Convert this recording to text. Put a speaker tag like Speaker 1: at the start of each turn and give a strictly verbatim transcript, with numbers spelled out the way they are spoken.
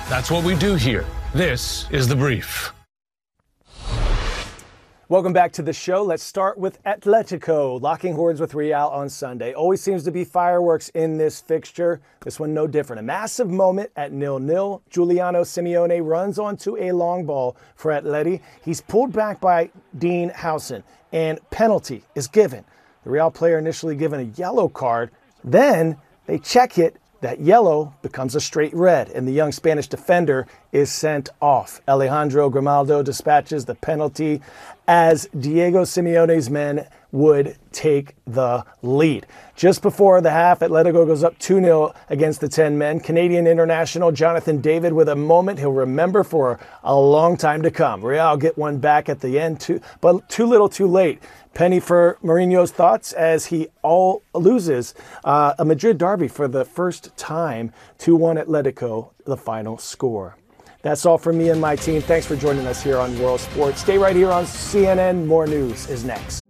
Speaker 1: That's what we do here. This is The Brief.
Speaker 2: Welcome back to the show. Let's start with Atletico locking horns with Real on Sunday. Always seems to be fireworks in this fixture. This one no different. A massive moment at nil nil. Giuliano Simeone runs onto a long ball for Atleti. He's pulled back by Dean Howson, and penalty is given. The Real player initially given a yellow card. Then they check it. That yellow becomes a straight red, and the young Spanish defender is sent off. Alejandro Grimaldo dispatches the penalty as Diego Simeone's men would take the lead. Just before the half, Atletico goes up two nil against the ten men. Canadian international Jonathan David with a moment he'll remember for a long time to come. Real get one back at the end, too, but too little too late. Penny for Mourinho's thoughts as he all loses uh, a Madrid derby for the first time. two one Atletico, the final score. That's all from me and my team. Thanks for joining us here on World Sports. Stay right here on C N N. More news is next.